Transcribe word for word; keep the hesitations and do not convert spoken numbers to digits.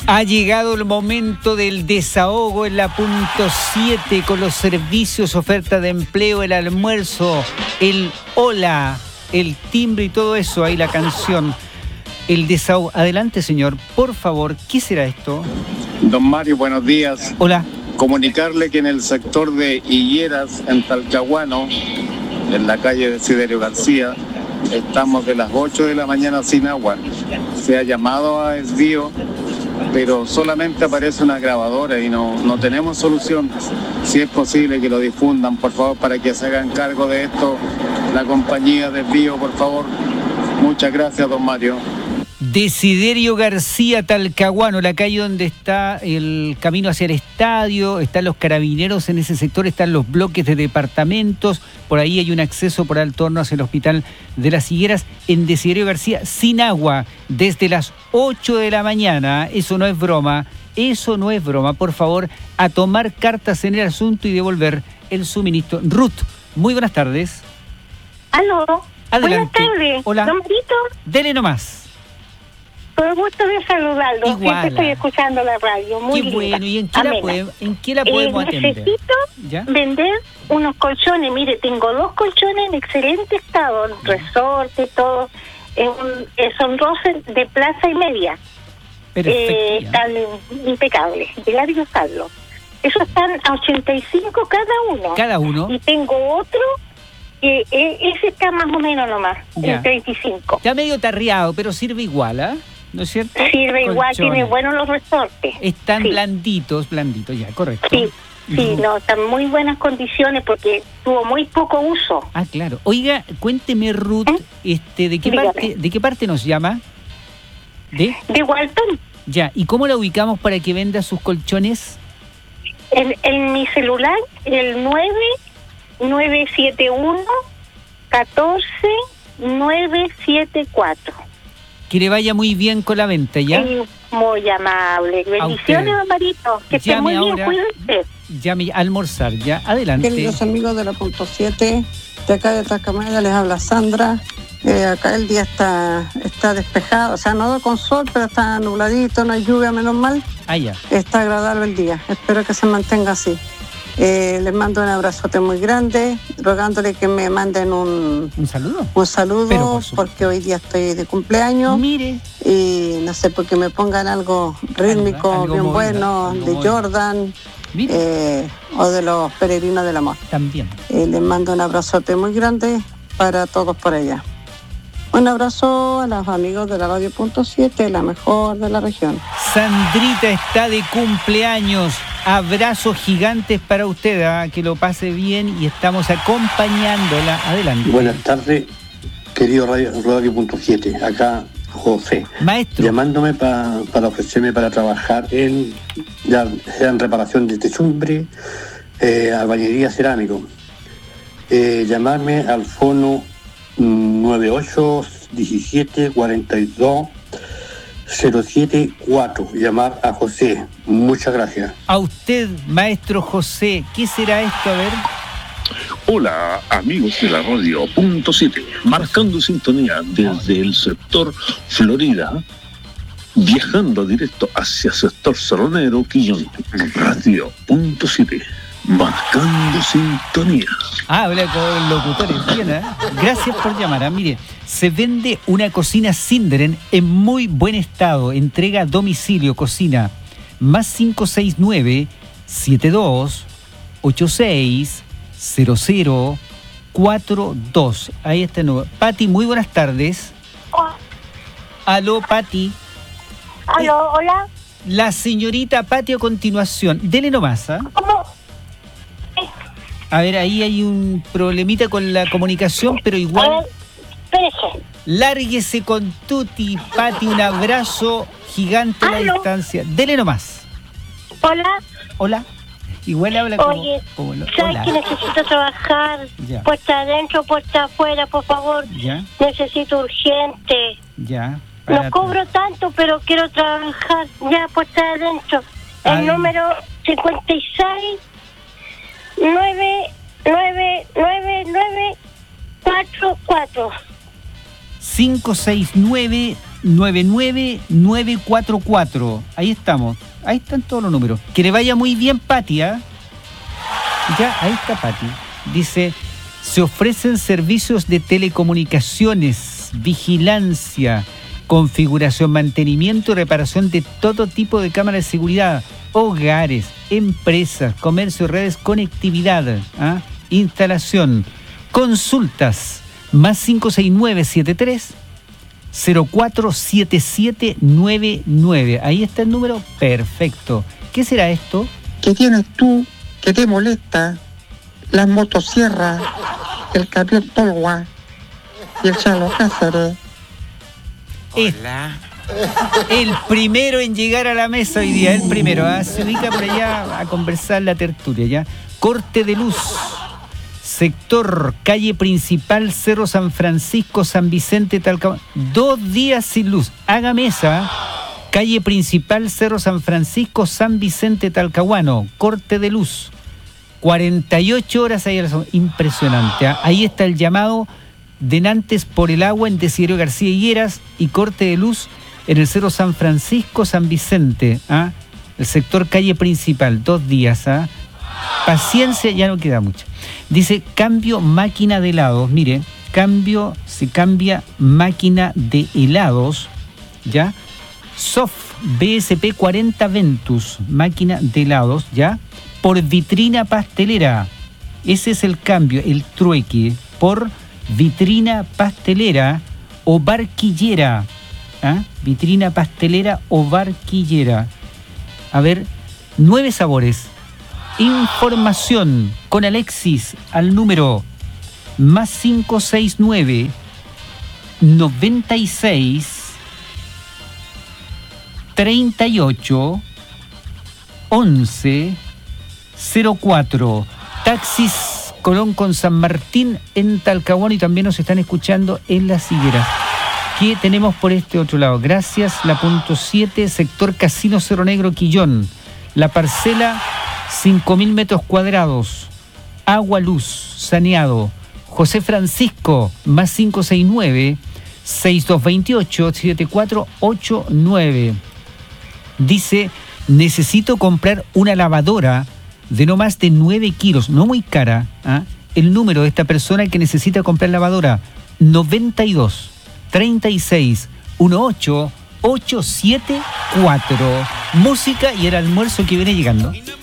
Ha llegado el momento del desahogo en la punto siete con los servicios, oferta de empleo, el almuerzo, el hola, el timbre y todo eso, ahí la canción. El desahogo. Adelante, señor, por favor, ¿qué será esto? Don Mario, buenos días. Hola. Comunicarle que en el sector de Higueras, en Talcahuano, en la calle de Desiderio García, estamos de las ocho de la mañana sin agua. Se ha llamado a desvío, pero solamente aparece una grabadora y no, no tenemos solución. Si es posible que lo difundan, por favor, para que se hagan cargo de esto la compañía Desvío, por favor. Muchas gracias, don Mario. Desiderio García, Talcahuano, la calle donde está el camino hacia el estadio, están los carabineros en ese sector, están los bloques de departamentos, por ahí hay un acceso por Alto Horno hacia el hospital de las Higueras. En Desiderio García, sin agua, desde las ocho de la mañana, eso no es broma, eso no es broma, por favor, a tomar cartas en el asunto y devolver el suministro. Ruth, muy buenas tardes. Aló. Adelante. Buenas tardes. Hola. Don Marito, Dele nomás. con gusto de saludarlo. Igual. Siempre estoy escuchando la radio. Muy Qué linda. bueno, ¿y en qué, la, Amena. podemos, en qué la podemos Eh, atender? necesito ¿Ya? vender unos colchones. Mire, tengo dos colchones en excelente estado, resorte, todo. En un- eh, son dos de plaza y media. Perfecto. Eh, ya. están impecables. De largo usarlo. Esos están a ochenta y cinco cada uno. Cada uno. Y tengo otro que eh, ese está más o menos nomás, Ya. en treinta y cinco. Ya medio tarriado, pero sirve igual, ¿ah? ¿No es cierto? Sirve igual, Colchones. tiene buenos los resortes. Están Sí. blanditos, blanditos, ya, correcto. Sí, sí, Ujú. no, están en muy buenas condiciones porque tuvo muy poco uso. Ah, claro. Oiga, cuénteme, Ruth, ¿Eh? este, ¿de qué Dígame. parte, de qué parte nos llama? ¿De? De Walton, Ya, ¿y cómo la ubicamos para que venda sus colchones? en, en mi celular, el nueve nueve siete uno catorce nueve siete cuatro. Que le vaya muy bien con la venta, ¿ya? Eh, muy amable. Bendiciones, usted. Marito. Que esté Llame muy bien, ahora. cuídense. Llame a almorzar, ¿ya? Adelante. Queridos amigos de la punto siete, de acá de Tacamaya les habla Sandra. Eh, acá el día está, está despejado, o sea, no con sol, pero está nubladito, no hay lluvia, menos mal. Ah, ya. Está agradable el día, espero que se mantenga así. Eh, les mando un abrazote muy grande, rogándole que me manden un, ¿Un saludo? un Pero saludo, por supuesto. porque hoy día estoy de cumpleaños. Mire. Y no sé, porque me pongan algo rítmico, Algo bien movido, bueno, algo de movido. Jordan. Mire. Eh, o de los peregrinos del amor. También. Eh, les mando un abrazote muy grande para todos por allá. Un abrazo a los amigos de la Radio Punto siete, la mejor de la región. Sandrita está de cumpleaños. Abrazos gigantes para usted, ¿ah? Que lo pase bien y estamos acompañándola. Adelante. Buenas tardes, querido Radio, Radio Punto siete, acá José, Maestro. llamándome pa- para ofrecerme para trabajar en, ya sea en reparación de techumbre, eh, albañilería cerámico. Eh, llamarme al fono nueve ocho diecisiete cuarenta y dos cero siete cuatro, llamar a José. Muchas gracias. A usted, maestro José, ¿qué será esto? A ver. Hola amigos de la radio Punto siete, marcando sintonía desde el sector Florida, viajando directo hacia sector Salonero, Quillón, Radio Punto siete, marcando sintonía. Ah, habla con locutores, bien, ¿eh? Gracias por llamar. ¿eh? Mire, se vende una cocina Sinderen en muy buen estado. Entrega a domicilio, cocina. Más cinco seis nueve siete dos ocho seis cero cero cuatro dos. Ahí está el número. Pati, muy buenas tardes. Aló, Pati. Aló, hola. La señorita Pati a continuación. Dele nomás, ¿ah? ¿Cómo? A ver, ahí hay un problemita con la comunicación, pero A igual... ver, espérese. Lárguese con Tuti, Pati, un abrazo gigante a la Aló. distancia. Dele nomás. Hola. Hola. Igual habla como... Oye, como lo- ¿sabes hola. que necesito trabajar? Ya. Puerta adentro, puerta afuera, por favor. Ya, Necesito urgente. ya. para No cobro tanto, pero quiero trabajar. Ya, puerta adentro. El Ay. número cincuenta y seis nueve nueve nueve nueve cuatro cuatro. cinco seis nueve nueve nueve nueve cuatro cuatro. Ahí estamos. Ahí están todos los números. Que le vaya muy bien, Pati, ¿eh? Ya, ahí está Pati. Dice, se ofrecen servicios de telecomunicaciones, vigilancia, configuración, mantenimiento y reparación de todo tipo de cámaras de seguridad, hogares, empresas, comercio, redes, conectividad, ¿eh? Instalación, consultas, más cinco seis nueve siete tres cero cuatro siete siete nueve nueve. Ahí está el número, perfecto. ¿Qué será esto? ¿Qué tienes tú que te molesta? Las motosierras, el camión Tolwa y el Chalo Cáceres. Hola. El primero en llegar a la mesa hoy día, el primero, ¿eh? Se ubica por allá a conversar la tertulia, ¿ya? Corte de luz. Sector, calle principal, Cerro San Francisco, San Vicente, Talcahuano. Dos días sin luz. Haga mesa. Calle principal, Cerro San Francisco, San Vicente, Talcahuano. Corte de luz. cuarenta y ocho horas ahí. Impresionante, ¿eh? Ahí está el llamado denantes por el agua en Desiderio García Higueras y corte de luz en el Cerro San Francisco, San Vicente. ¿Ah? El sector calle principal. Dos días. ¿Ah? Paciencia, ya no queda mucho. Dice, cambio máquina de helados. Mire, cambio, se cambia máquina de helados, ¿ya? Soft B S P cuarenta Ventus, máquina de helados, ¿ya? Por vitrina pastelera. Ese es el cambio, el trueque. Por vitrina pastelera o barquillera. ¿Ah? Vitrina pastelera o barquillera. A ver, nueve sabores. Información con Alexis al número más cinco seis nueve noventa y seis treinta y ocho once cero cuatro. Taxis Colón con San Martín en Talcahuano y también nos están escuchando en Las Higueras. ¿Qué tenemos por este otro lado? Gracias, la punto siete, sector Casino Cerro Negro Quillón. La parcela cinco mil metros cuadrados, agua, luz, saneado. José Francisco, más cinco seis nueve seis dos dos ocho siete cuatro ocho nueve. Dice, necesito comprar una lavadora de no más de nueve kilos, no muy cara. ¿Ah? El número de esta persona que necesita comprar lavadora, noventa y dos treinta y seis dieciocho ocho siete cuatro. Música y el almuerzo que viene llegando.